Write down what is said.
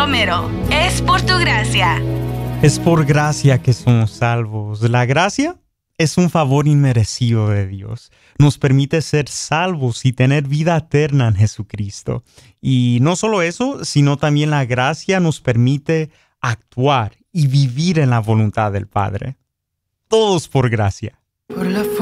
Romero. Es por tu gracia. Es por gracia que somos salvos. La gracia es un favor inmerecido de Dios. Nos permite ser salvos y tener vida eterna en Jesucristo. Y no solo eso, sino también la gracia nos permite actuar y vivir en la voluntad del Padre. Todos por gracia. Por la